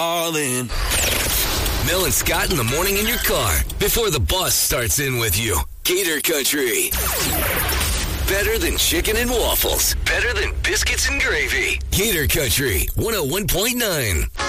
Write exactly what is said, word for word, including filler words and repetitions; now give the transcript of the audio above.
all in. Mel and Scott in the morning in your car before the bus starts in with you. Gator Country. Better than chicken and waffles. Better than biscuits and gravy. Gator Country one oh one point nine.